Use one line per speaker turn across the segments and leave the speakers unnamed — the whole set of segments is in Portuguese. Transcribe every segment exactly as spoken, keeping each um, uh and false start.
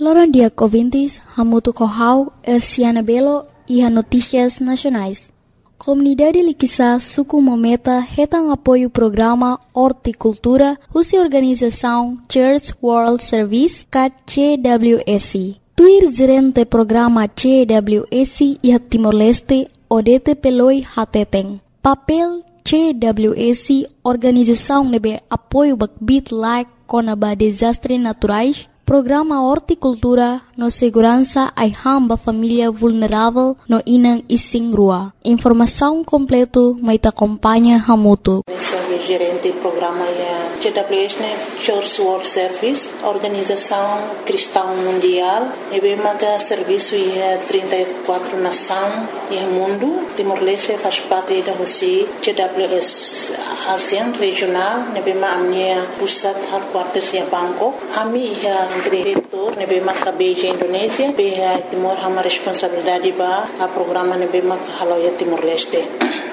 Loran dia ouvintes, hamutu kohau, Elsiana Belo e a Notícias Nacionais. Comunidade Liquiçá Suku Mometa retang apoio programa Horticultura, Russa Organização Church World Service, C W S. Tuir gerente programa C W S e Timor-Leste, Odete Peloi Hateteng. Papel C W S, organização nebe apoio bakbit like conaba desastres naturais, programa Horticultura no segurança ai hamba família vulnerável no inang ising rua. Informação completo mai ta acompanha hamutu.
Gerente do programa é C W S, Church World Service, Organização Cristã Mundial, e bem maga serviço é trinta e quatro nações e mundo. Timor-Leste faz parte da Rússia, C W S ASEAN regional, e bem maga minha pusat headquarters é Bangkok. Ami é diretor, e bem maga Beijing Indonésia, bem Timor hama responsabilidade ba a programa e bem maga halau é Timor-Leste.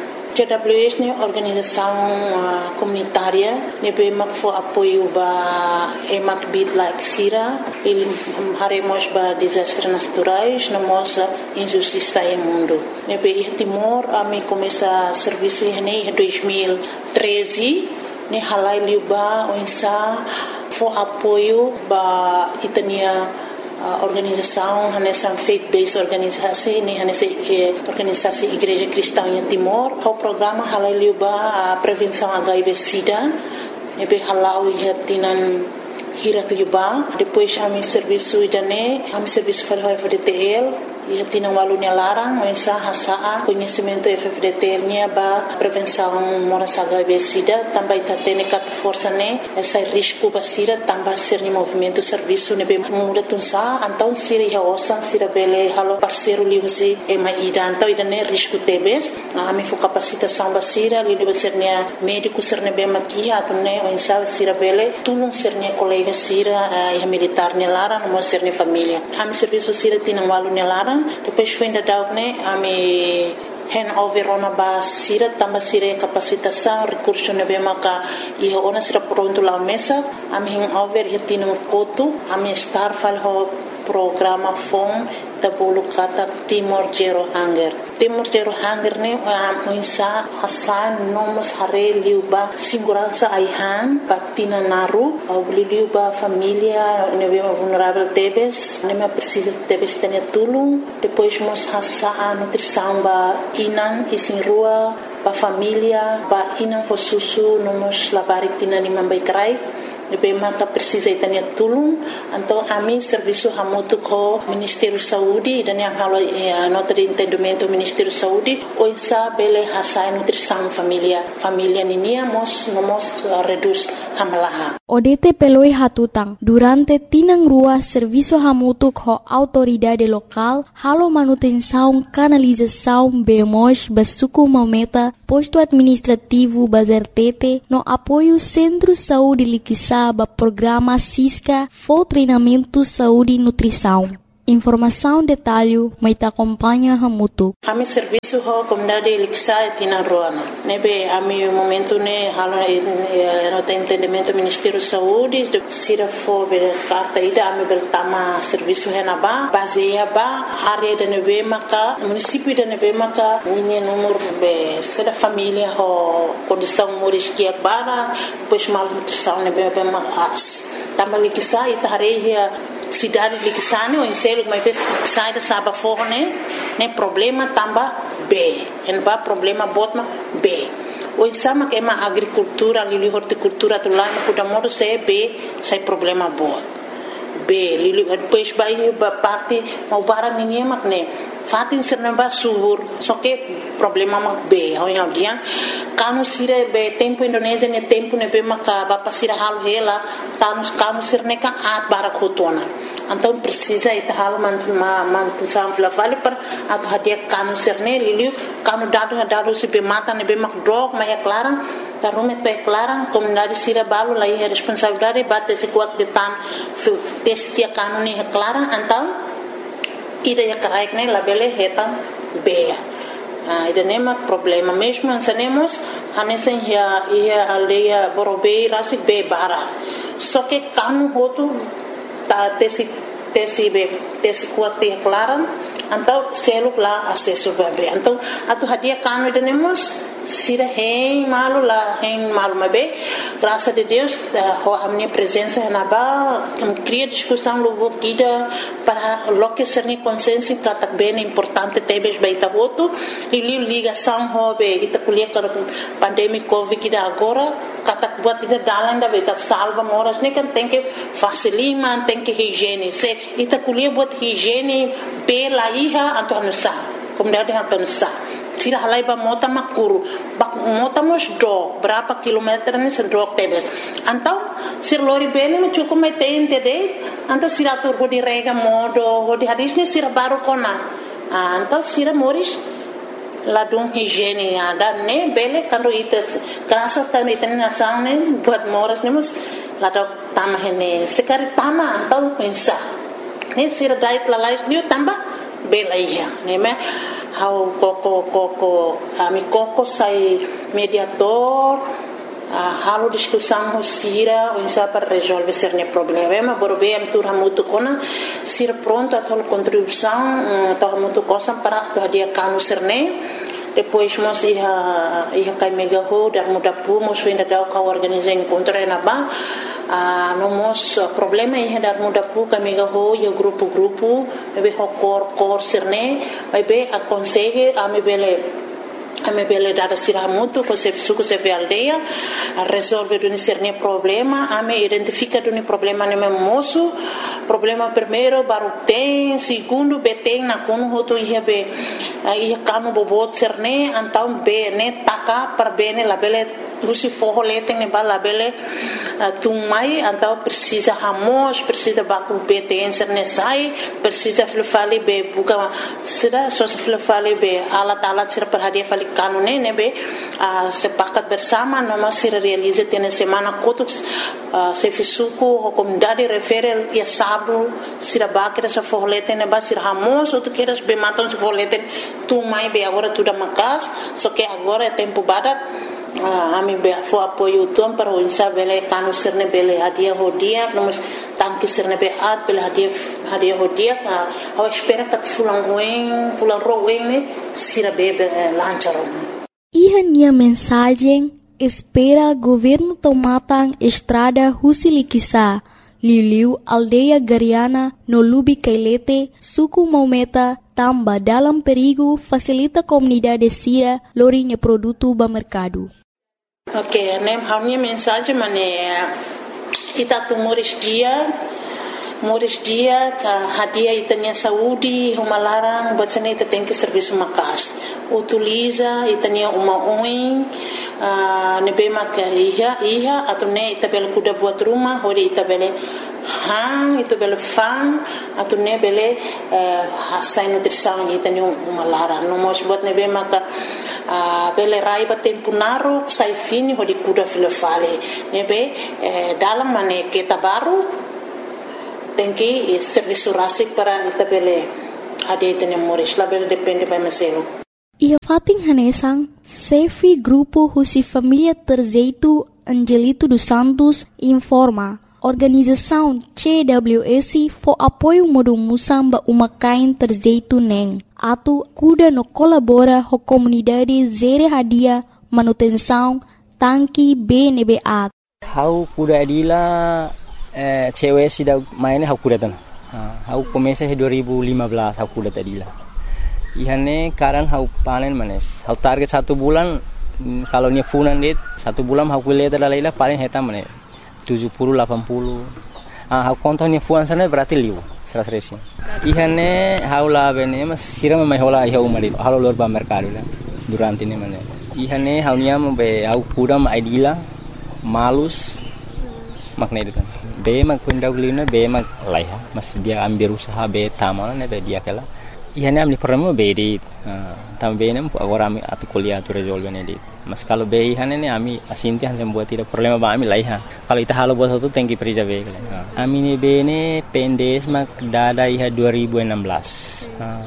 C W S é organização uh, comunitária, nebe mak fo apoio ba emak bit like sira, il haremos ba desastres naturais, namos injustiça em mundo. Nebe i Timor ami começa serviço em dois mil e treze, ne halai liuba onsa fo apoio ba itania Uh, organização, essa faith-based organização, essa eh, organização Igreja Cristã em Timor, o programa halaliuba a prevenção H I V/Sida, nebe halau ia tinan hirat liuba, depois a mi serviço idane, a mi serviço para o F D T L, ia tinan walunya larang, essa hasaa conhecimento F D T L nya ba prevenção moras H I V/Sida, também tá tendo cat força né, essa risco basira também ser ni movimento serviço nebe muda tunsa, então sira ia osan sira bele halo parceiro liusi e mai ida, então ida né risco tebes, a mi fo capacitação basira li liu ser nia médico ser nebe makia atune o insa sira bele tulung ser nia colega sira ia militar nia lara no ser nia família, a mi serviço sira tinan walu nia lara. Depois foi ainda dar né a me hand over ona ba sira tamba sira capacitação recurso nebe maka e ona sira pronto lá mesa a me hand over e tino koto a me estar fal ho programa fom tabulu kata Timor Zero Hunger. Timor Zero Hunger ne a insa hasan nomos hare liuba segurança aihan patina naru au liuba família nebe vulnerável tebes neme precisa tebes tenia tulung depois mos hasa a nutrição ba inan isin rua ba família ba inan fo susu nomos labarik tina ni mambai krai nebe mata precisa itania tulung então a mim serviço hamutu ko Ministério Saúde dan yang halo nota de entendimento Ministério Saúde o insa bele hasai nutrição família família ninia mos nomos reduz hamalaha
Odete peloi hatutang durante tinang rua serviço hamutu ko autoridade local halo manutenção canalização bemos basuku mometa posto administrativo bazertete no apoio Centro Saúde Liquiçá ba programa Cisca for treinamento saúde e nutrição. Informação detalhe mai ta acompanha hamutu.
Ami serviço ho comunidade Liquiçá tina roana. Nebe ami momento ne halo no entendimento Ministério Saúde de sira fo be carta ida ami bertama serviço henaba baseia ba área de nebe maka município de nebe maka ini número be sira família ho condição moriskia bara pois mal nutrição nebe be mas tamba Liquiçá itareia cidade de Liquiçá o enselo mas sai da saba forne né problema tamba B en ba problema botma B o exama que é uma agricultura ali horticultura do lá no kuda modo se B sai problema bot B li depois vai ba parte mau barang ninguém mak né fatin serna ba subur só que problema mak B ao yang dia kanu sira be tempo Indonésia ne tempo ne be maka ba pasira hal hela kanu kanu sirne ka at barakotona então precisa ita hal man ma man sam fla fali par atu hadia kanu sirne liliu kanu dado dado se be mata ne be mak drog ma é clara ta rume te clara comunidade sira balu lá é responsabilidade bate se kuat de tan testia kanu ne é clara então ida ya karaik ne labele hetan be Ah, ida nema problema mesmo ansanemos hanesen ya ia aldeia borobei rasi be bara só que kanu hotu ta tesi tesi be tesi kuat te klaran então selo lá acesso bebê então atu hadia kanu denemos sira hein malu lá hein malu mabe graças a Deus a minha presença na ba cria discussão logo kida para lo que ser ni consciência que bem importante tebes baita voto e ligação hobe ita kulia para pandemia covid kida agora kata buat ida dalan da beta salva moras ne kan tem que facilima tem que higiene se ita kulia buat higiene pela iha atau nusa como deve atau nusa sira halai ba mota makuru ba mota mos do berapa kilometer ni sedok tebes antau sir lori bene me cukup metente de antau sira tur di rega modo di hadisnya sira baru kona antau sira moris ladung higiene ada ne bele kando itu kerasa kan itu nasang ne buat moras ne mus ladok tamah ne sekali tama antau pensa ne sira diet lalais ni tambah bela iya ne me how koko koko ami koko sai mediator uh, halo discussão hosira o insa para resolver cerne problema borbe am tur hamutu kona sir pronto a tol contribuição to hamutu cosa para to dia kanu cerne depois mos ia ia kai mega ho dar muda pu mos ainda dau ka organizar encontro na ba a no mos problema ia dar muda pu ka mega ho yo grupo grupo be ho cor cor cerne vai be a consegue a me bele a me bele dada sira mutu ko se suco se ve aldeia a resolve do cerne problema a me identifica do problema ne moço problema primeiro baru tem segundo beteng na kono hoto ia be ia kanu bobot cerne antau be ne taka per bene la bele Rusi forro leteng ne bala bele tumai antau precisa hamos precisa baku beten cerne sai precisa flufali be buka sida so flufali be alat alat sir perhadia fali kanu ne ne be sepakat bersama noma sir realize tene semana kotuk se fisuku comunidade referel ia sabu sira bakira sa forro leteng ne ba sir hamos ou tu queres be maton se forro leteng tumai be agora tudo makas só que agora é tempo badak a mi be fo apoio tom para o insa bele kanu serne bele hadia hodia nomos tanki serne be at bele hadia hadia hodia a espera que fulan wen fulan rowen ne sira bebe lancharon
Iha nia mensagem espera governo tomatan estrada Husilikisa Liu aldeia Gariana no Lubi Kailete suku Maumeta tamba dalam perigo facilita comunidade sira lorinha produto ba mercado.
Ok, nem a minha mensagem mané ita tu moris dia moris dia ka hadia itanya saúde uma larang buat sana ita tem que serviço makas utiliza itanya uma oin nebe maka iha iha atau ne ita bel kuda buat rumah hori ita bele hang ita bele fang atau ne bele hasai nutrição itanya uma larang no mos buat nebe maka bele rai ba tempo naro sai fini hori kuda filofale nebe dalam mane kita baru tem que serviço rásico para itabele hadia itanya moris label depende by maselo.
Ia fating hanesang Sefi Grupo Husi Família Terzeito Angelito dos Santos informa organização C W S for apoio modo musamba uma kain terzeito neng atu kuda no colabora ho comunidade zere hadia manutenção tanki B N B A.
Hau kuda adila Eh, cewek sudah mainnya aku datang. Aku komesa dua ribu lima belas aku datang tadi lah. Ihane karan aku panen manes. Aku target satu bulan kalau nya funan dit satu bulan aku lihat adalah lah paling hetam manes tujuh puluh delapan puluh. Ah aku kontonnya fuan sana berarti liu seratus resi. Ihane aku lah bene mas siram mai hola iha umari. Halo lor ba mercado lah. Durante ini manes. Ihane aku nya membe aku kuram idila malus makna itu kan. Be mag kunda ulina be mag laiha mas dia ambil usaha be tamana ne be dia kala ihane amni problema be di tam be ne agora ami atu kuliah tu resolve ne di mas kalau be ihane ne ami asinti han sem buat tidak problema ba ami laiha kalau ita halo buat satu tengki perija be kala ami ne be ne pendes mag dada iha dua ribu enam belas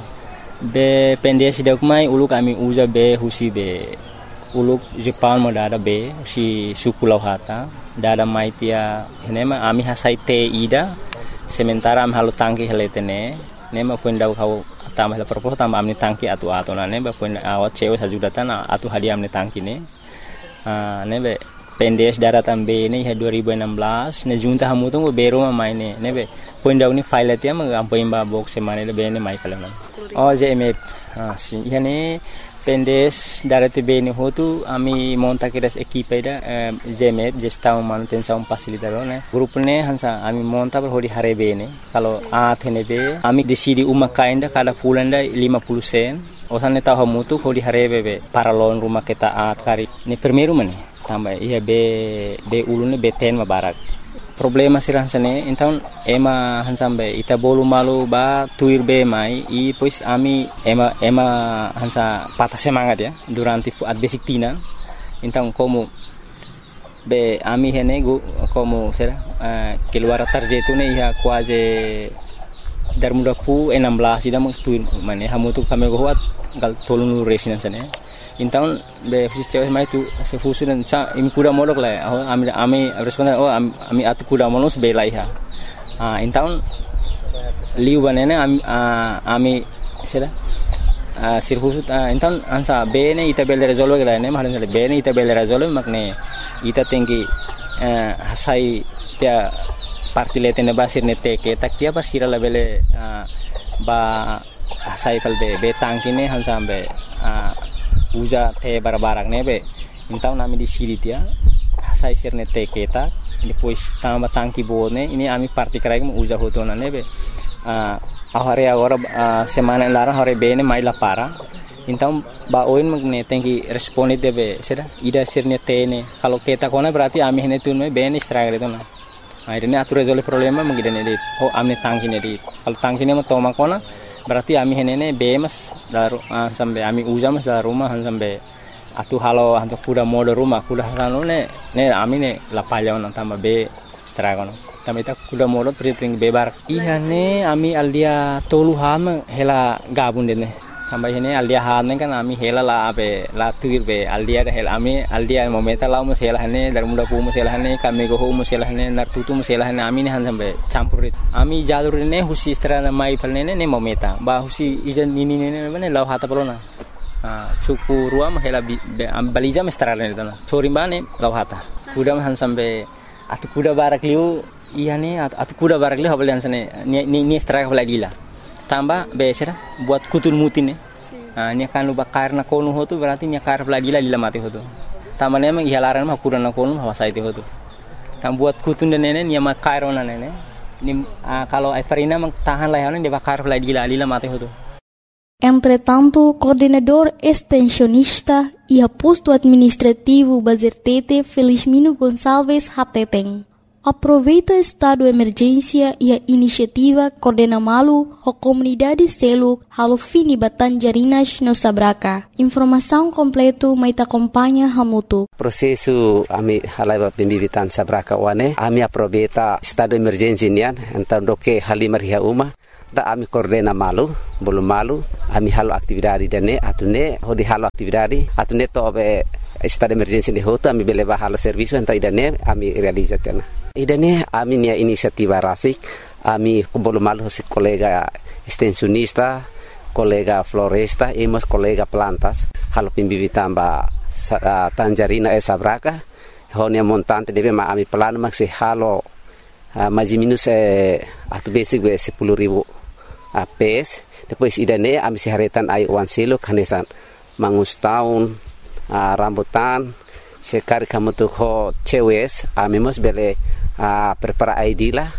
be pendes dak mai uluk ami uza be husi be uluk Jepang mo dada be si suku lauhata dada mai tia henema ami hasai te ida sementara am halo tangki heletene ne ma punda kau tambah la propos tambah amni tangki atu atu na ne ba punda awat cewe sajudatan atu hadiah amni tangki ne ah ne be pendes daratan be ne dua ribu enam belas ne junta hamu tu bero ma mai ne ne be punda uni file tia ma am poimba box semane le be ne mai kala oh je me ah si yani pendes darate be ne hotu ami monta kiras equipe da jemep gestão manutenção facilitador né grupo ne hansa ami monta per hodi hare be ne kalau a thene be ami decidi uma kainda kada pulanda lima puluh sen osan ne tahu mutu hodi hare be para lon rumah kita a kari ne primeiro mane tambah iya be be ulune be ten ma barak problema sirah sane então ema hansambe ita bolu malu ba tuir be mai i pois ami ema ema hansa patah semangat ya durante at basic tina então como be ami hene go como será uh, keluar tarjetu ne ia quase dar muda pu enam belas ida meng tuir mane hamu tu kami go hat gal tolunu resina sane então be fusis cewek mai tu se fusu dan cha imi kuda modok la oh ami ami responden oh ami atu kuda monos be lai ha ah então liu banene ami ami sera ah sir fusu então ansa be ne ita bel resolve la ne mahan le be ne ita bel resolve makne ita tinggi hasai dia parti letene basir ne teke tak dia basira la bele ba hasai pal be be tangkine hansa be uja te barbarak nebe então nami di siri dia sai sirne te keta depois tamba tangki bone ini ami parti karai mu uja hotona nebe ah ahare agora semana lara hore bene mai la para então ba oin magne tengi responde debe sera ida sirne tene kalau keta kona berarti ami hene tun me bene struggle itu na akhirnya atu resolve problema mengidane di oh amne tangki ne di kalau tangki ne toma kona berarti ami henene bemas daru uh, sampai ami ujamas dalam rumah sampai atu halo hantu kuda mode rumah kuda halo ne ne ami ne lapalya on tambah be stragono tambah ita kuda mode priting bebar iya ne ami aldia tolu ham hela gabun dene tambah hene aldia han kan ami hela la be la tuir be aldia hel ami aldia momenta la mo hela hene dar muda pu mo hela hene kami go mo hela hene nar tutu mo hela hene ami ne han sampai campurit ami jalur ne husi strana mai palne ne momenta ba husi ijan ini ne ne law hata pelona ah suku ruam hela baliza mestrana ne tana sori bane law hata kuda han sampai atu kuda barak liu iya ne atu kuda barak liu habal sane ni ni straka baladila tambah besera buat kutul mutin ne ah ni kan lu bakar na konu hotu berarti ni kar baladila lila mati hotu tambah ne mang ihalaran mah kuda na konu hawasa itu hotu tam buat kutun dan nene ni ma kairona nene ni ah, kalau Everina mang tahan lah dia bakar baladila lila mati hotu.
Entretanto, coordenador extensionista e aposto administrativo Bazertete Felizmino Gonçalves Hateteng aproveita estado de emergência e a iniciativa Coordena Malu a comunidade selo halo fini Batanjarinas no Sabraca. Informação completo mai te acompanha Hamutu.
Prosesu ami halai pembibitan Sabraca wane ami aproveita estado de emergência nian então doke halimar hia uma da ami Coordena Malu belum malu ami halo aktividade dane atune hodi halo aktividade atune to be estado de emergência de hoto ami beleva halo serviço então idane ami realizatena idane ami nia inisiativa rasik ami belum malu si kolega extensionista kolega floresta emos kolega plantas halo pimbibitan ba uh, Tanjarina e Sabraca honia montante debe ma ami plano maksi halo uh, maji minus e atu basic be sepuluh ribu uh, pes depois idane ami siharetan ai wan silo kanesan mangus tahun uh, rambutan sekar kamu tu ho cewes ami mos bele uh, prepara I D lah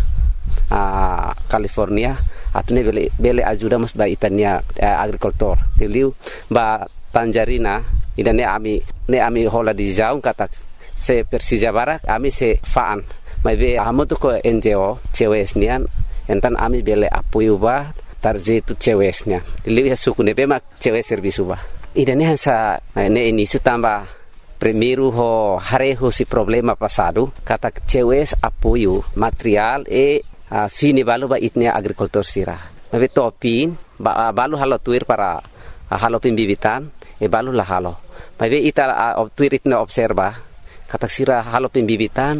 uh, California atune bele bele ajuda mos ba itania uh, agricultor tiliu ba Tanjarina idane ami ne ami hola di jaung kata se Persija Barak ami se faan mai be amu tu ko N G O cewes nian entan ami bele apoio ba tarjetu cewesnya tiliu ya suku ne be mak cewes servisu ba idane hansa ne ini sutamba primeiro ho hareho si problema passado kata cewes apoio material e uh, fini balu ba itnia agricultor sira mai topin ba balu halo tuir para uh, halo pimbibitan e balu la halo mai be ita uh, tuir itna observa kata sira halo pimbibitan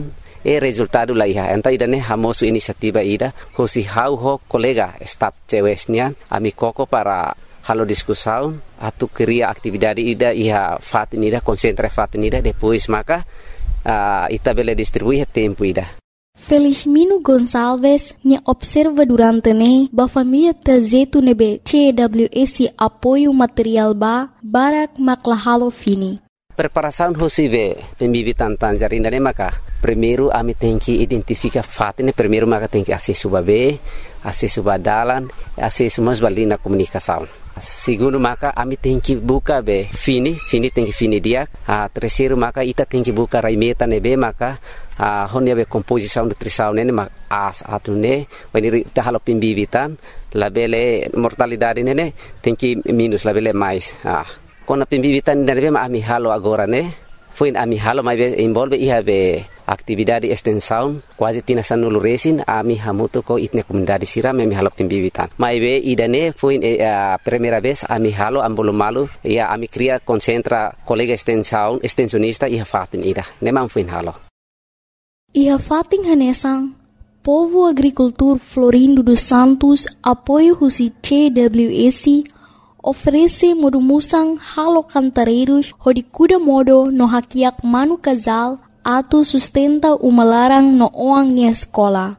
E resultado la iha. Enta ida ne hamosu inisiativa ida. Hosi hau ho kolega staf cewesnian. Ami koko para halo diskusaun. Atu keria aktividade ida iha fatin ida. Konsentra fatin ida. Depois maka uh, ita bele distribuir tempo ida.
Felizmino Gonçalves ne observa durante ne ba família tazetu nebe C W S apoio material ba barak maklahalo fini.
Preparação hosive pembibitan tanjarina ne maka primeiro ami tem que identificar fato ne primeiro maka tem que acesso babe acesso badalan acesso mas balina comunicação. Segundo maka ami tem que buka be fini fini tem que fini dia. A terceiro maka ita tem que buka raimeta nebe maka a honia be composição nutrição ne mak as atune when ita halo pembibitan labele mortalidade ne tem que minus labele mais. Ah Kona pembibitan nebe ma ami halo agora ne foi ami halo mai be involve iha be aktividade extensão quase tina sanulu resin ami hamuto ko itne comunidade sira me halo pembibitan mai be idane foi a primeira vez ami halo ambolo malu ia ami cria concentra colega extensão extensionista iha fatin ida ne mam foi halo
iha fatin hanesang Povo Agricultor Florindo dos Santos apoio husi C W S oferece modumusang halo cantareiros hodi kuda modo no hakiak manu casal atu sustenta umalarang no oang ni escola.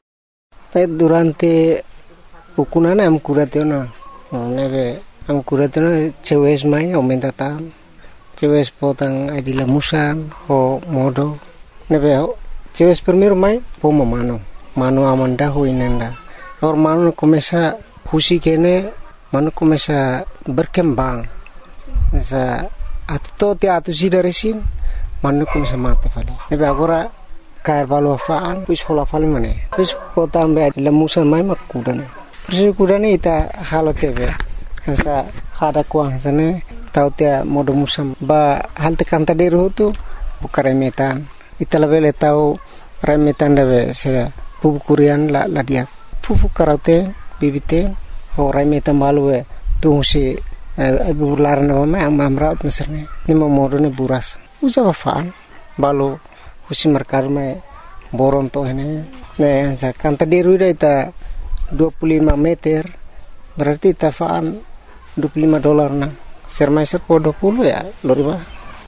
Durante ukunana am kuratena nebe am kuratena cewes mai aumenta tan cewes potang adila musan ho modo nebe cewes primeiro mai pomo mano mano amanda ho inenda or mano começa husi kene mano começa berkembang sa atto te atu sida resin mano começa mata fali nebe agora cair valo faan pis hola fali mane pis potam be lemusan mai makudane pis kudane ita halo tebe sa hada kuang sane tau te modo musam ba hal te kanta deru tu bukare metan ita lebele tau remetan debe se pupu kurian la la dia pupu karate bibite Horai meta malu e tu si ibu laran apa mah amraut meserne ni momodo ne buras usa wafaan balu husi merkar me boron to ini ne anza kanta deru ita dua puluh lima meter berarti tafaan dua puluh lima dolar na sermaiser po dua puluh ya loriba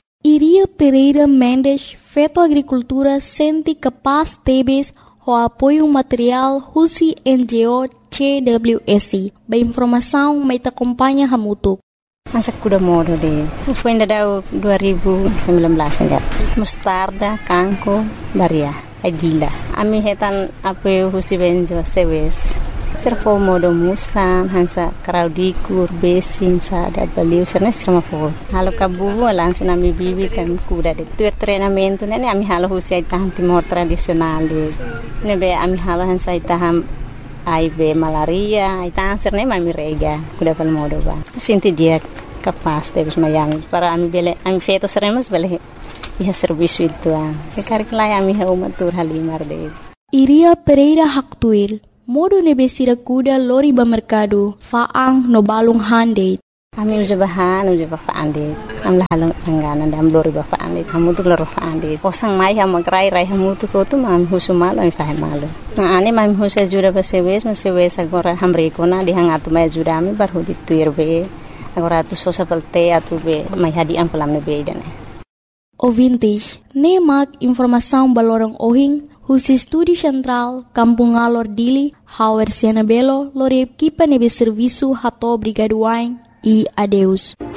Iria Pereira Mendes Feto Agricultura senti capaz tebes o apoio material husi N G O C W S. Ba informação mai te acompanha hamutuk.
Masa kuda modo de. Foi ainda dua ribu sembilan belas enggak. Mustarda, kangko, baria, adila. Ami hetan apoio husi benjo sewes. Serfo modo musan hansa kraudikur besin sada baliu serna strama fo. Halo kabu langsung ami bibi kan kuda de. Tu treinamento nene ami halo husi itahan timor tradisional de. Nebe ami halo hansa itaham I B malaria, itahan serna ami rega kuda pal modo ba. Sinti dia capaz de mayang para ami bele ami feto seremos bele iha serviço itu ah. Sekarang lai ami ha umatur halimar de.
Iria Pereira Haktuir modo nebesira kuda lori ba mercado faang no balung hande.
Ami uja bahan uja ba faande. Am lahalong angganan dam lori ba faande. Kamu tu loro faande. Osang mai ha magrai rai hamu tu ko tu mam husumal ami fahe malu. Na ani mam husa jura ba sewes ma sewes agora hamre ko na dihangatu mai jura ami bar hudi tuir be. Agora tu sosa pelte atu be mai hadi am pelam ne be dane.
Ouvintes, nemak informação balorang ohing Husi Estúdio Central, Kampung Alor Dili, Hauer Siana Belo, Lore Equipa Nebe Serviço Rato Brigaduain e adeus.